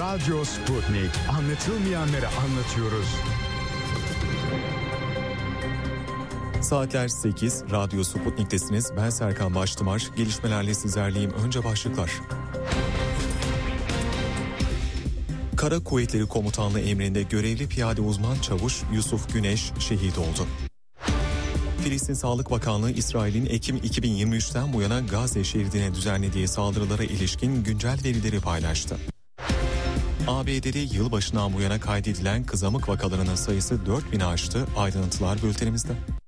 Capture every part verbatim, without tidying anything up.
Radyo Sputnik. Anlatılmayanları anlatıyoruz. Saatler sekiz, Radyo Sputnik'tesiniz. Ben Serkan Baştımar. Gelişmelerle sizlerleyim. Önce başlıklar. Kara Kuvvetleri Komutanlığı emrinde görevli piyade uzman çavuş Yusuf Güneş şehit oldu. Filistin Sağlık Bakanlığı, İsrail'in Ekim iki bin yirmi üçten bu yana Gazze şeridine düzenlediği saldırılara ilişkin güncel verileri paylaştı. A B D'de yılbaşından bu yana kaydedilen kızamık vakalarının sayısı dört bini aştı. Ayrıntılar bültenimizde.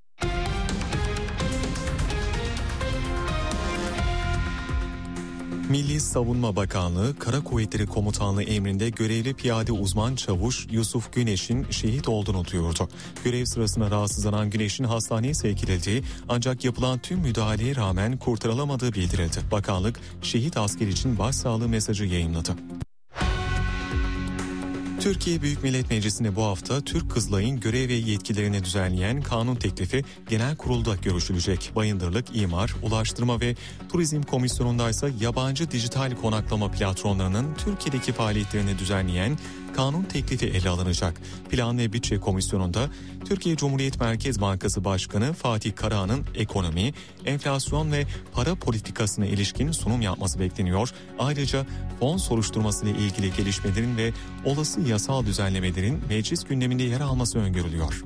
Milli Savunma Bakanlığı, Kara Kuvvetleri Komutanlığı emrinde görevli piyade uzman çavuş Yusuf Güneş'in şehit olduğunu duyurdu. Görev sırasında rahatsızlanan Güneş'in hastaneye sevk edildiği ancak yapılan tüm müdahaleye rağmen kurtarılamadığı bildirildi. Bakanlık, şehit asker için başsağlığı mesajı yayımladı. Türkiye Büyük Millet Meclisi'nde bu hafta Türk Kızılay'ın görev ve yetkilerini düzenleyen kanun teklifi genel kurulda görüşülecek. Bayındırlık, İmar, Ulaştırma ve Turizm Komisyonu'nda ise yabancı dijital konaklama platformlarının Türkiye'deki faaliyetlerini düzenleyen kanun teklifi ele alınacak. Plan ve Bütçe Komisyonu'nda Türkiye Cumhuriyet Merkez Bankası Başkanı Fatih Karahan'ın ekonomi, enflasyon ve para politikasına ilişkin sunum yapması bekleniyor. Ayrıca fon soruşturması ile ilgili gelişmelerin ve olası yasal düzenlemelerin meclis gündeminde yer alması öngörülüyor.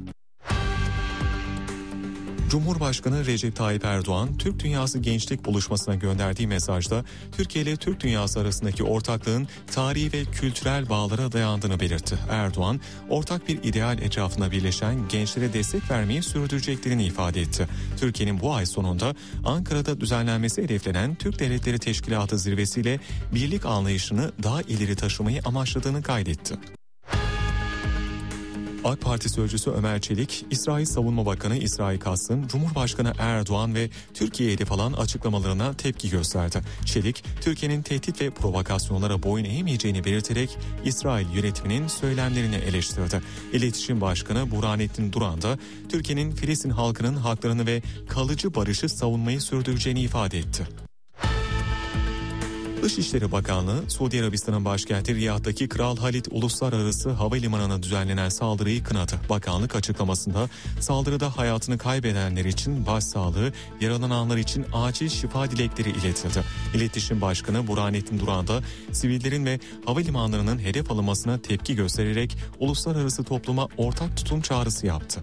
Cumhurbaşkanı Recep Tayyip Erdoğan, Türk Dünyası Gençlik Buluşması'na gönderdiği mesajda Türkiye ile Türk Dünyası arasındaki ortaklığın tarihi ve kültürel bağlara dayandığını belirtti. Erdoğan, ortak bir ideal etrafına birleşen gençlere destek vermeyi sürdüreceklerini ifade etti. Türkiye'nin bu ay sonunda Ankara'da düzenlenmesi hedeflenen Türk Devletleri Teşkilatı zirvesiyle birlik anlayışını daha ileri taşımayı amaçladığını kaydetti. AK Parti sözcüsü Ömer Çelik, İsrail Savunma Bakanı İsrail Katz'ın Cumhurbaşkanı Erdoğan ve Türkiye'ye hedef alan açıklamalarına tepki gösterdi. Çelik, Türkiye'nin tehdit ve provokasyonlara boyun eğmeyeceğini belirterek İsrail yönetiminin söylemlerini eleştirdi. İletişim Başkanı Burhanettin Duran da Türkiye'nin Filistin halkının haklarını ve kalıcı barışı savunmayı sürdüreceğini ifade etti. Dışişleri Bakanlığı, Suudi Arabistan'ın başkenti Riyad'daki Kral Halid Uluslararası Havalimanı'na düzenlenen saldırıyı kınadı. Bakanlık açıklamasında saldırıda hayatını kaybedenler için başsağlığı, yaralananlar için acil şifa dilekleri iletildi. İletişim Başkanı Burhanettin Duran da sivillerin ve havalimanlarının hedef alınmasına tepki göstererek uluslararası topluma ortak tutum çağrısı yaptı.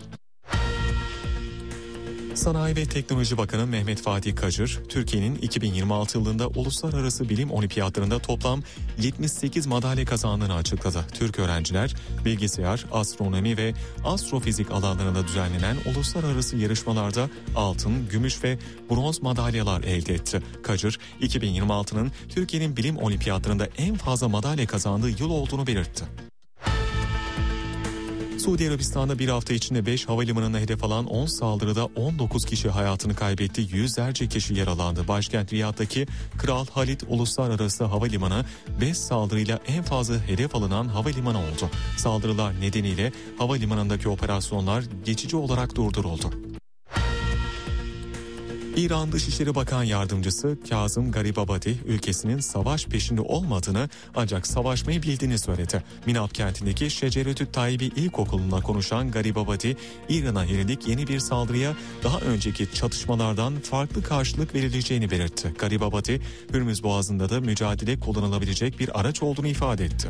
Sanayi ve Teknoloji Bakanı Mehmet Fatih Kacır, Türkiye'nin iki bin yirmi altı yılında uluslararası bilim olimpiyatlarında toplam yetmiş sekiz madalya kazandığını açıkladı. Türk öğrenciler bilgisayar, astronomi ve astrofizik alanlarında düzenlenen uluslararası yarışmalarda altın, gümüş ve bronz madalyalar elde etti. Kacır, iki bin yirmi altının Türkiye'nin bilim olimpiyatlarında en fazla madalya kazandığı yıl olduğunu belirtti. Suudi Arabistan'da bir hafta içinde beş havalimanına hedef alan on saldırıda on dokuz kişi hayatını kaybetti, yüzlerce kişi yaralandı. Başkent Riyad'daki Kral Halid Uluslararası Havalimanı beş saldırıyla en fazla hedef alınan havalimanı oldu. Saldırılar nedeniyle havalimanındaki operasyonlar geçici olarak durduruldu. İran Dışişleri Bakan Yardımcısı Kazım Garibabadi ülkesinin savaş peşinde olmadığını ancak savaşmayı bildiğini söyledi. Minab kentindeki Şeceretü Tayyibi İlkokulu'nda konuşan Garibabadi, İran'a yönelik yeni bir saldırıya daha önceki çatışmalardan farklı karşılık verileceğini belirtti. Garibabadi, Hürmüz Boğazı'nda da mücadele kullanılabilecek bir araç olduğunu ifade etti.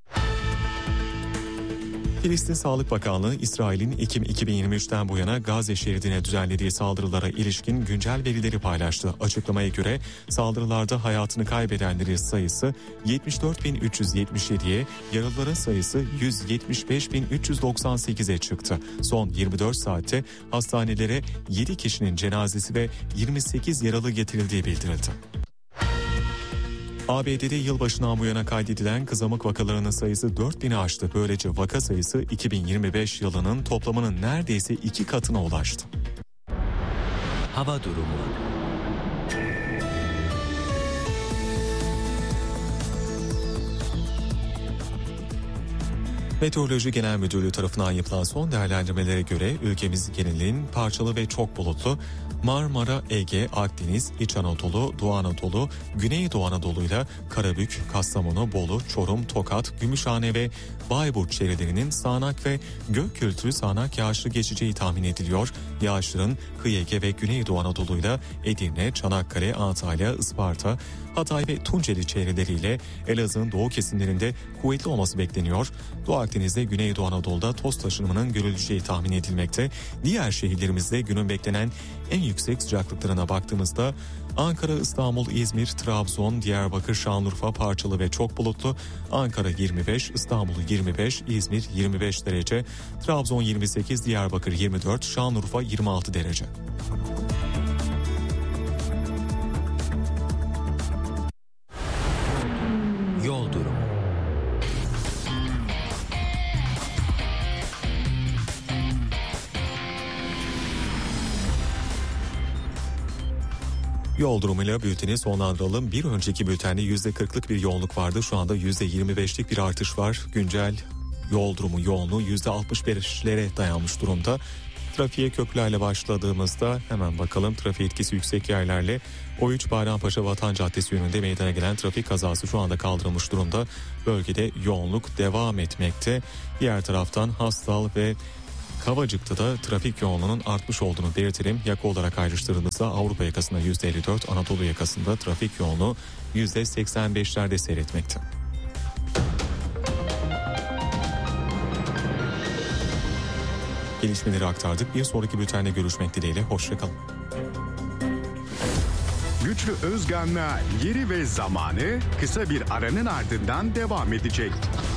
Filistin Sağlık Bakanlığı, İsrail'in Ekim iki bin yirmi üçten bu yana Gazze şeridine düzenlediği saldırılara ilişkin güncel verileri paylaştı. Açıklamaya göre saldırılarda hayatını kaybedenlerin sayısı yetmiş dört bin üç yüz yetmiş yediye, yaralıların sayısı yüz yetmiş beş bin üç yüz doksan sekize çıktı. Son yirmi dört saatte hastanelere yedi kişinin cenazesi ve yirmi sekiz yaralı getirildiği bildirildi. A B D'de yılbaşından bu yana kaydedilen kızamık vakalarının sayısı dört bini aştı. Böylece vaka sayısı iki bin yirmi beş yılının toplamının neredeyse iki katına ulaştı. Hava durumu. Meteoroloji Genel Müdürlüğü tarafından yapılan son değerlendirmelere göre ülkemiz genelinin parçalı ve çok bulutlu, Marmara, Ege, Akdeniz, İç Anadolu, Doğu Anadolu, Güneydoğu Anadolu ile Karabük, Kastamonu, Bolu, Çorum, Tokat, Gümüşhane ve Bayburt çevrelerinin sağanak ve gök gürültülü sağanak yağışlı geçeceği tahmin ediliyor. Yağışların kıyı Ege ve Güneydoğu Anadolu ile Edirne, Çanakkale, Antalya, Isparta, Hatay ve Tunceli çevreleriyle Elazığ'ın doğu kesimlerinde kuvvetli olması bekleniyor. Doğu Akdeniz'de Güneydoğu Anadolu'da toz taşınımının görüleceği tahmin edilmekte. Diğer şehirlerimizde günün beklenen en yüksek sıcaklıklarına baktığımızda Ankara, İstanbul, İzmir, Trabzon, Diyarbakır, Şanlıurfa parçalı ve çok bulutlu. Ankara yirmi beş, İstanbul yirmi beş, İzmir yirmi beş derece, Trabzon yirmi sekiz, Diyarbakır yirmi dört, Şanlıurfa yirmi altı derece. Yol durumu. Yol durumuyla bülteni sonlandıralım. Bir önceki bültende yüzde kırklık bir yoğunluk vardı. Şu anda yüzde yirmi beşlik bir artış var. Güncel yol durumu yoğunluğu yüzde altmış beşlere dayanmış durumda. Trafiğe köprülerle başladığımızda hemen bakalım, trafik etkisi yüksek yerlerle O üç Bayrampaşa Vatan Caddesi yönünde meydana gelen trafik kazası şu anda kaldırılmış durumda. Bölgede yoğunluk devam etmekte. Diğer taraftan Hastal ve Kavacık'ta da trafik yoğunluğunun artmış olduğunu belirtelim. Yaka olarak ayrıştırıldığında Avrupa yakasında yüzde elli dört, Anadolu yakasında trafik yoğunluğu yüzde seksen beşlerde seyretmekte. Gelişmeleri aktardık. Bir sonraki bültende görüşmek dileğiyle. Hoşçakalın. Güçlü Özgan'la Yeri ve Zamanı kısa bir aranın ardından devam edecek.